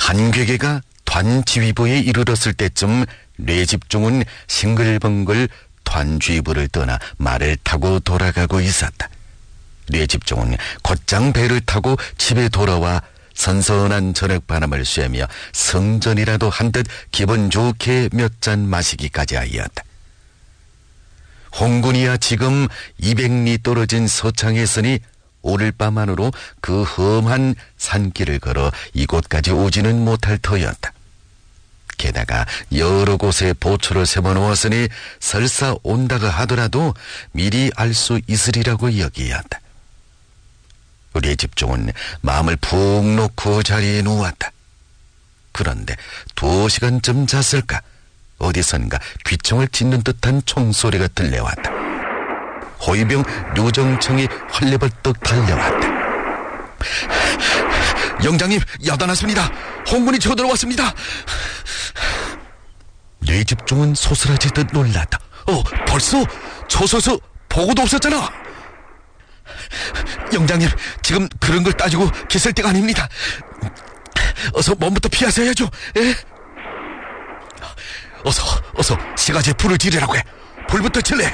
한괴계가 단지휘부에 이르렀을 때쯤 뇌집종은 싱글벙글 단지휘부를 떠나 말을 타고 돌아가고 있었다. 뇌집종은 곧장 배를 타고 집에 돌아와 선선한 저녁바람을 쐬며 성전이라도 한 듯 기분 좋게 몇 잔 마시기까지 하였다. 홍군이야 지금 200리 떨어진 서창에 있으니 오늘 밤 안으로 그 험한 산길을 걸어 이곳까지 오지는 못할 터였다. 게다가 여러 곳에 보초를 세워놓았으니 설사 온다고 하더라도 미리 알 수 있으리라고 여기었다. 우리의 집종은 마음을 푹 놓고 자리에 누웠다. 그런데 2시간쯤 잤을까 어디선가 귀청을 찢는 듯한 총소리가 들려왔다. 호위병 류정청이 헐레벌떡 달려왔다. 영장님, 야단났습니다. 홍군이 쳐들어왔습니다. 뇌집종은 소스라지듯 놀랐다. 벌써? 초소에서 보고도 없었잖아. 영장님, 지금 그런 걸 따지고 계실 때가 아닙니다. 어서 몸부터 피하셔야죠. 예? 어서 시가지에 불을 지르라고 해. 불부터 질래.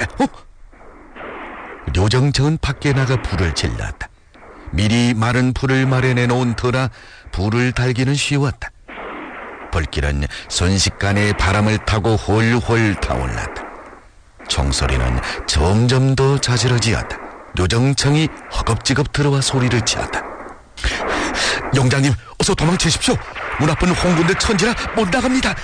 류정청은 밖에 나가 불을 질렀다. 미리 마른 불을 마련해 놓은 터라 불을 달기는 쉬웠다. 불길은 순식간에 바람을 타고 홀홀 타올랐다. 총소리는 점점 더 자지러지었다. 류정청이 허겁지겁 들어와 소리를 치었다. 영장님, 어서 도망치십시오. 문 앞은 홍군대 천지라 못 나갑니다.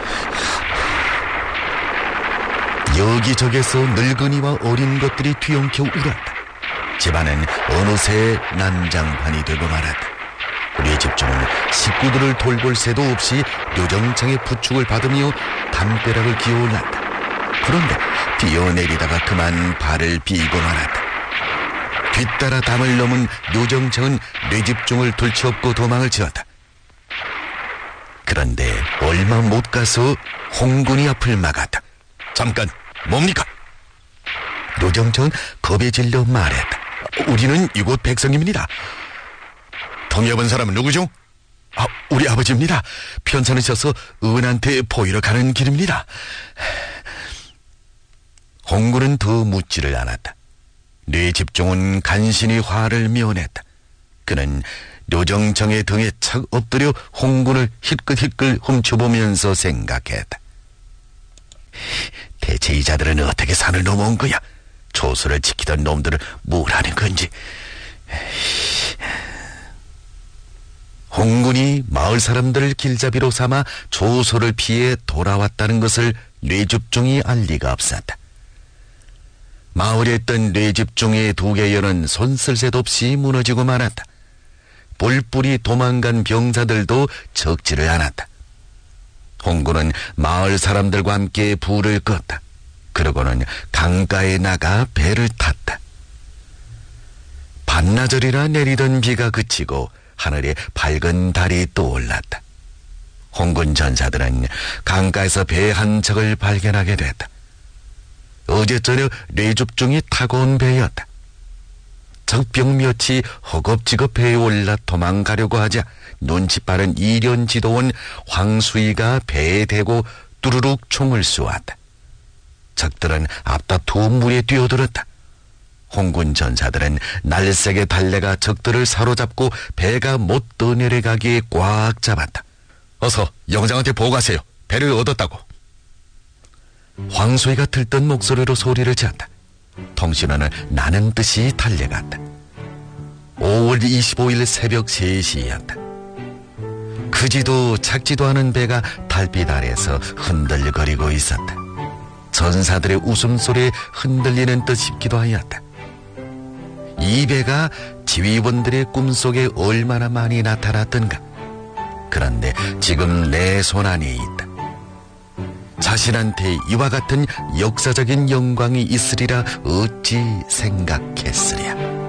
여기저기서 늙은이와 어린 것들이 뒤엉켜 울었다. 집안은 어느새 난장판이 되고 말았다. 우리의 집중은 식구들을 돌볼 새도 없이 류정청의 부축을 받으며 담벼락을 기어올랐다. 그런데 뛰어내리다가 그만 발을 비고 말았다. 뒤따라 담을 넘은 류정청은 뇌집중을 둘치엎고 도망을 치었다. 그런데 얼마 못 가서 홍군이 앞을 막았다. 잠깐, 뭡니까? 류정청은 겁에 질려 말했다. 우리는 이곳 백성입니다. 동여본 사람은 누구죠? 우리 아버지입니다. 편찮으셔서 은한테 보이러 가는 길입니다. 홍군은 더 묻지를 않았다. 뇌집종은 간신히 화를 면했다. 그는 류정청의 등에 착 엎드려 홍군을 힐끗힐끗 훔쳐보면서 생각했다. 대체 이 자들은 어떻게 산을 넘어온 거야? 조수를 지키던 놈들을 뭘 하는 건지. 홍군이 마을 사람들을 길잡이로 삼아 조소를 피해 돌아왔다는 것을 뇌집종이 알 리가 없었다. 마을에 있던 뇌집종의 2개 연은 손쓸 새 없이 무너지고 말았다. 뿔뿔이 도망간 병사들도 적지를 않았다. 홍군은 마을 사람들과 함께 불을 껐다. 그러고는 강가에 나가 배를 탔다. 반나절이나 내리던 비가 그치고 하늘에 밝은 달이 떠올랐다. 홍군 전사들은 강가에서 배 한 척을 발견하게 됐다. 어제 저녁 뇌집중이 타고 온 배였다. 적병몇이 허겁지겁 배에 올라 도망가려고 하자 눈치 빠른 이련 지도원 황수이가 배에 대고 뚜루룩 총을 쏘았다. 적들은 앞다투어 물에 뛰어들었다. 홍군 전사들은 날쌔게 달려가 적들을 사로잡고 배가 못 떠내려가기에 꽉 잡았다. 어서 영장한테 보고하세요. 배를 얻었다고. 황소희가 들뜬 목소리로 소리를 지었다. 통신원은 나는 듯이 달려갔다. 5월 25일 새벽 3시였다. 크지도 작지도 않은 배가 달빛 아래서 흔들거리고 있었다. 전사들의 웃음소리에 흔들리는 듯 싶기도 하였다. 이 배가 지휘원들의 꿈속에 얼마나 많이 나타났던가. 그런데 지금 내 손안에 있다. 자신한테 이와 같은 역사적인 영광이 있으리라 어찌 생각했으랴.